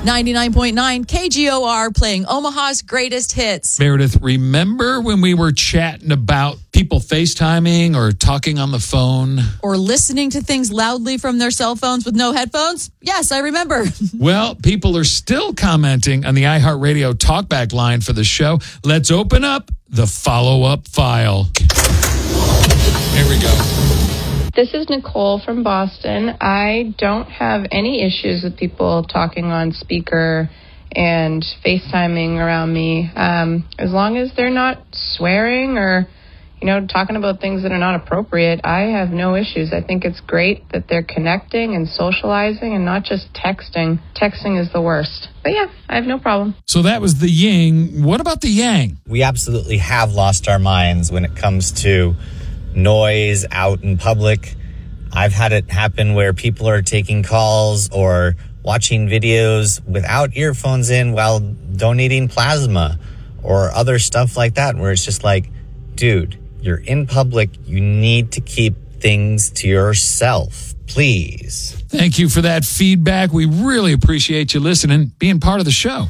99.9 KGOR playing Omaha's greatest hits. Meredith, remember when we were chatting about people FaceTiming or talking on the phone? Or listening to things loudly from their cell phones with no headphones? Yes, I remember. Well, people are still commenting on the iHeartRadio talkback line for the show. Let's open up the follow-up file. Here we go. This is Nicole from Boston. I don't have any issues with people talking on speaker and FaceTiming around me, as long as they're not swearing or, talking about things that are not appropriate. I have no issues. I think it's great that they're connecting and socializing and not just texting. Texting is the worst. But yeah, I have no problem. So that was the yin. What about the yang? We absolutely have lost our minds when it comes to noise out in public. I've had it happen where people are taking calls or watching videos without earphones in while donating plasma or other stuff like that, where it's just like, dude, you're in public. You need to keep things to yourself, please. Thank you for that feedback. We really appreciate you listening, being part of the show.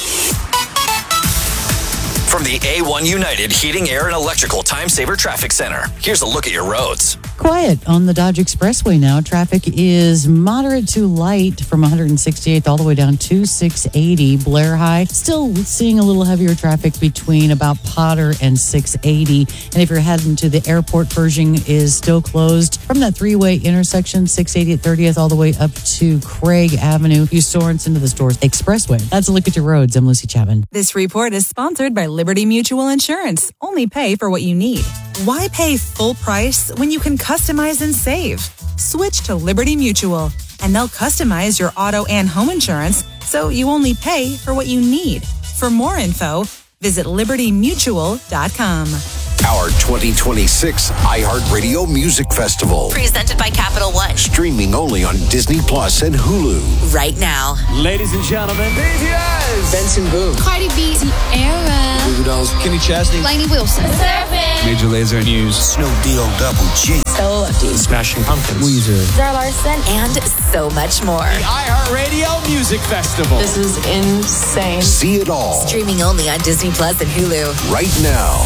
From the A1 United Heating, Air, and Electrical Time Saver Traffic Center, here's a look at your roads. Quiet on the Dodge Expressway now. Traffic is moderate to light from 168th all the way down to 680 Blair High. Still seeing a little heavier traffic between about Potter and 680. And if you're heading to the airport, Pershing is still closed from that three-way intersection, 680 at 30th, all the way up to Craig Avenue. Use Sorensen to the Stores Expressway. That's a look at your roads. I'm Lucy Chapman. This report is sponsored by Liberty Mutual Insurance. Only pay for what you need. Why pay full price when you can customize and save? Switch to Liberty Mutual, and they'll customize your auto and home insurance so you only pay for what you need. For more info, visit libertymutual.com. Our 2026 iHeartRadio Music Festival. Presented by Capital One. Streaming only on Disney Plus and Hulu. Right now. Ladies and gentlemen, BTS. Benson Boone. Cardi B. Sierra. Goo Goo Dolls. Kenny Chesney. Lainey Wilson. Major Lazer News. Snow Double G. Stella Lefty. Smashing Pumpkins. Weezer. Zara Larson. And so much more. The iHeartRadio Music Festival. This is insane. See it all. Streaming only on Disney Plus and Hulu. Right now.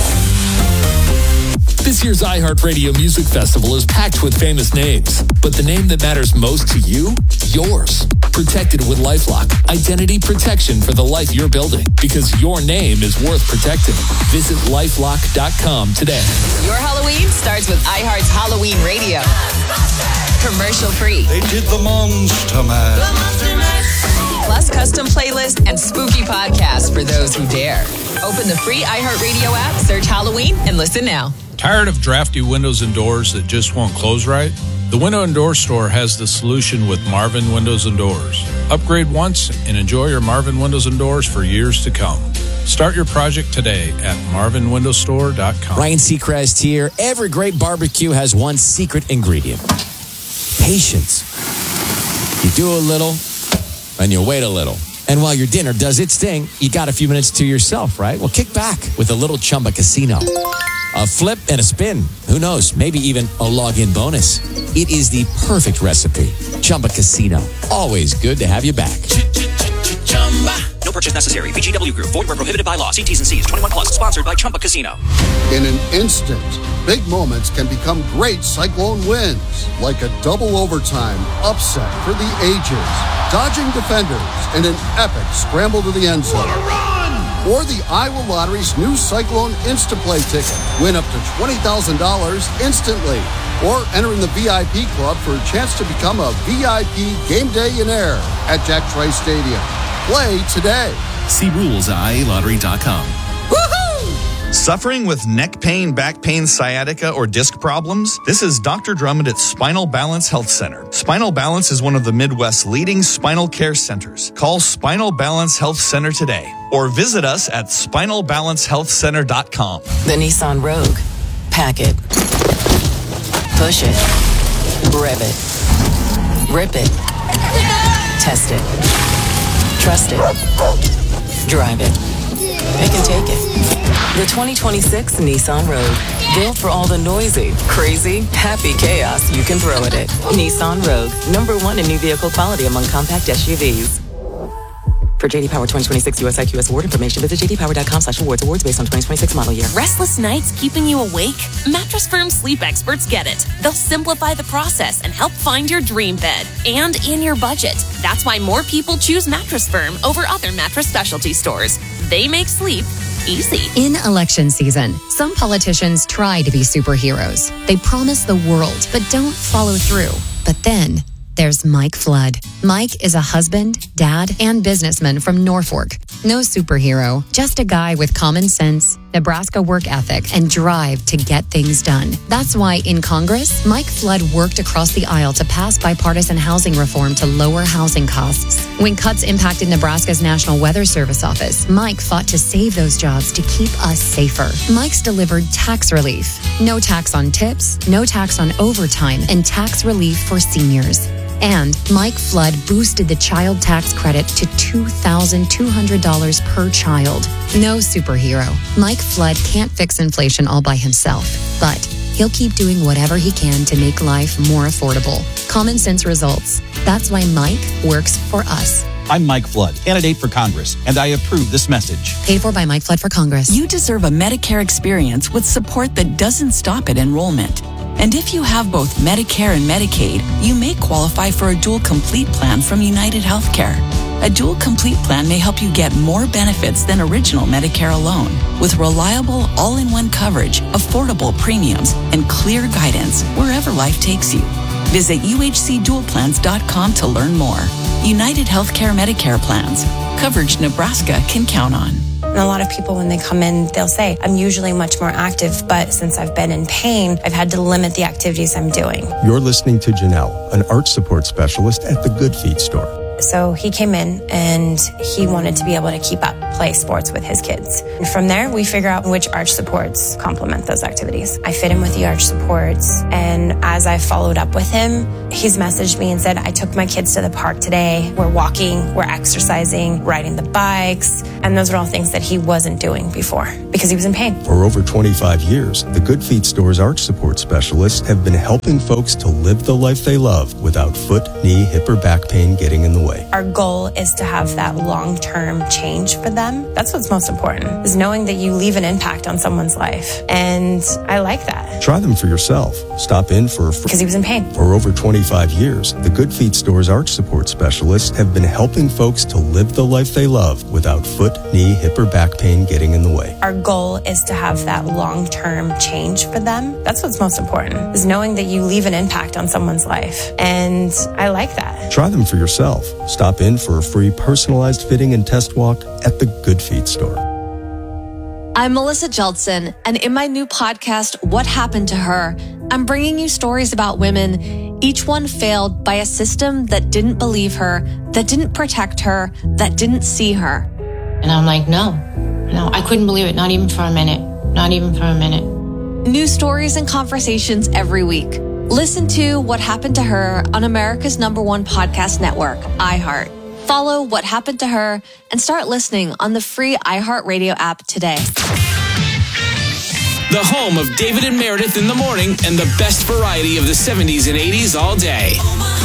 This year's iHeartRadio Music Festival is packed with famous names, but the name that matters most to you? Yours. Protected with LifeLock. Identity protection for the life you're building, because your name is worth protecting. Visit LifeLock.com today. Your Halloween starts with iHeart's Halloween Radio. Commercial free. They did the Monster Mash. Plus custom playlist and spooky podcasts for those who dare. Open the free iHeartRadio app, search Halloween, and listen now. Tired of drafty windows and doors that just won't close right? The Window and Door Store has the solution with Marvin Windows and Doors. Upgrade once and enjoy your Marvin Windows and Doors for years to come. Start your project today at marvinwindowstore.com. Ryan Seacrest here. Every great barbecue has one secret ingredient. Patience. You do a little, and you wait a little. And while your dinner does its thing, you got a few minutes to yourself, right? Well, kick back with a little Chumba Casino. A flip and a spin. Who knows? Maybe even a log-in bonus. It is the perfect recipe. Chumba Casino. Always good to have you back. No purchase necessary. VGW Group. Void where prohibited by law. See T's and C's. 21 plus. Sponsored by Chumba Casino. In an instant, big moments can become great Cyclone wins. Like a double overtime upset for the ages. Dodging defenders in an epic scramble to the end zone. What a run! Or the Iowa Lottery's new Cyclone Instaplay ticket. Win up to $20,000 instantly. Or enter in the VIP club for a chance to become a VIP game day-in-air at Jack Trice Stadium. Play today. See rules at IALottery.com. Suffering with neck pain, back pain, sciatica, or disc problems? This is Dr. Drummond at Spinal Balance Health Center. Spinal Balance is one of the Midwest's leading spinal care centers. Call Spinal Balance Health Center today or visit us at spinalbalancehealthcenter.com. The Nissan Rogue. Pack it. Push it. Rev it. Rip it. Test it. Trust it. Drive it. Pick and take it. The 2026 Nissan Rogue. Built for all the noisy, crazy, happy chaos you can throw at it. Nissan Rogue. #1 in new vehicle quality among compact SUVs. For JD Power 2026 US IQS award information, visit jdpower.com/awards. Awards based on 2026 model year. Restless nights keeping you awake? Mattress Firm sleep experts get it. They'll simplify the process and help find your dream bed and in your budget. That's why more people choose Mattress Firm over other mattress specialty stores. They make sleep easy. In election season, some politicians try to be superheroes. They promise the world, but don't follow through. But then there's Mike Flood. Mike is a husband, dad, and businessman from Norfolk. No superhero, just a guy with common sense, Nebraska work ethic, and drive to get things done. That's why in Congress, Mike Flood worked across the aisle to pass bipartisan housing reform to lower housing costs. When cuts impacted Nebraska's National Weather Service office, Mike fought to save those jobs to keep us safer. Mike's delivered tax relief. No tax on tips, no tax on overtime, and tax relief for seniors. And Mike Flood boosted the child tax credit to $2,200 per child. No superhero. Mike Flood can't fix inflation all by himself, but he'll keep doing whatever he can to make life more affordable. Common sense results. That's why Mike works for us. I'm Mike Flood, candidate for Congress, and I approve this message. Paid for by Mike Flood for Congress. You deserve a Medicare experience with support that doesn't stop at enrollment. And if you have both Medicare and Medicaid, you may qualify for a Dual Complete plan from United Healthcare. A Dual Complete plan may help you get more benefits than original Medicare alone, with reliable, all-in-one coverage, affordable premiums, and clear guidance wherever life takes you. Visit uhcdualplans.com to learn more. United Healthcare Medicare plans. Coverage Nebraska can count on. And a lot of people, when they come in, they'll say, I'm usually much more active, but since I've been in pain, I've had to limit the activities I'm doing. You're listening to Janelle, an arch support specialist at the Good Feet store. So he came in and he wanted to be able to keep up, play sports with his kids. And from there, we figure out which arch supports complement those activities. I fit him with the arch supports. And as I followed up with him, he's messaged me and said, I took my kids to the park today. We're walking, we're exercising, riding the bikes. And those are all things that he wasn't doing before because he was in pain. For over 25 years, the Good Feet store's arch support specialists have been helping folks to live the life they love without foot, knee, hip, or back pain getting in the way. Our goal is to have that long-term change for them. That's what's most important, is knowing that you leave an impact on someone's life. And I like that. Try them for yourself. Stop in for a because he was in pain. For over 25 years, the Good Feet store's arch support specialists have been helping folks to live the life they love without foot, knee, hip, or back pain getting in the way. Our goal is to have that long-term change for them. That's what's most important, is knowing that you leave an impact on someone's life. And I like that. Try them for yourself. Stop in for a free personalized fitting and test walk at the Good Feet store. I'm Melissa Jeldson, and in my new podcast, What Happened to Her, I'm bringing you stories about women, each one failed by a system that didn't believe her, that didn't protect her, that didn't see her. And I'm like, no, I couldn't believe it, not even for a minute, not even for a minute. New stories and conversations every week. Listen to What Happened to Her on America's #1 podcast network, iHeart. Follow What Happened to Her and start listening on the free iHeartRadio app today. The home of David and Meredith in the morning and the best variety of the 70s and 80s all day.